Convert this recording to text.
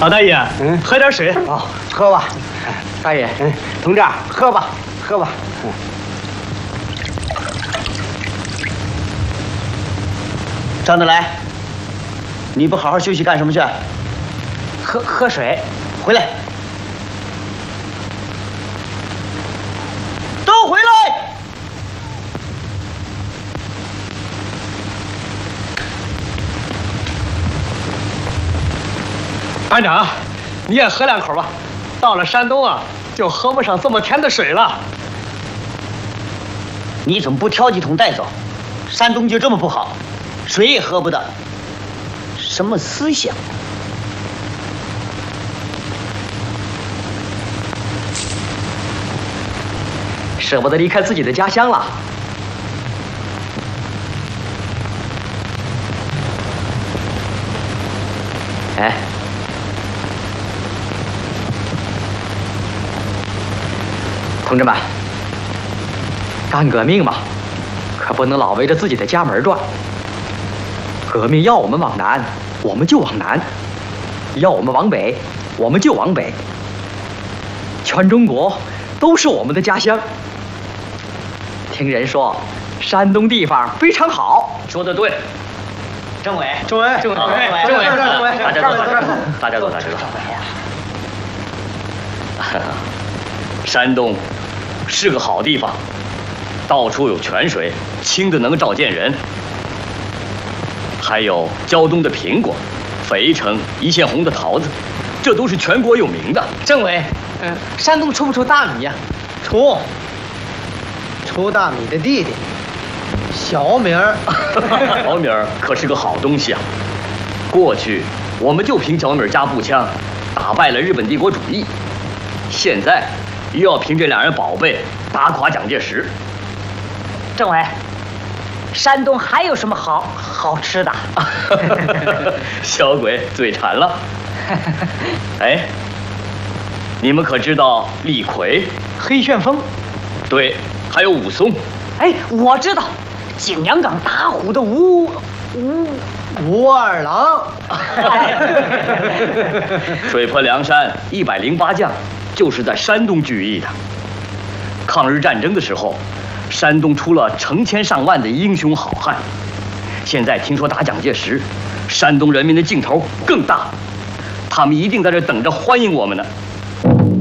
老大爷，喝点水。 哦，喝吧。大爷，同志，喝吧，喝吧。 张德来，你不好好休息干什么去？ 喝水。 回来。都回来！ 班长，你也喝两口吧。到了山东啊，就喝不上这么甜的水了。 你怎么不挑几桶带走？山东就这么不好，水也喝不到，什么思想？ 舍不得离开自己的家乡了。哎，同志们，干革命嘛，可不能老围着自己的家门转。革命要我们往南，我们就往南；要我们往北，我们就往北。全中国都是我们的家乡。听人说，山东地方非常好。 说的对。政委， 政委， 政委，大家坐，大家坐。山东是个好地方，到处有泉水，清的能照见人。还有胶东的苹果，肥城一线红的桃子，这都是全国有名的。 政委，山东出不出大米呀？出大米的弟弟，小米儿。 小米儿可是个好东西啊！过去我们就凭小米儿加步枪，打败了日本帝国主义。现在又要凭这两人宝贝打垮蒋介石。 政委，山东还有什么好吃的？ 小鬼嘴馋了。哎，你们可知道李逵、 黑旋风？ 对，还有武松。 哎，我知道，景阳冈打虎的吴二郎。 水泊梁山108将，就是在山东聚义的。抗日战争的时候，山东出了成千上万的英雄好汉。现在听说打蒋介石，山东人民的劲头更大，他们一定在这等着欢迎我们呢。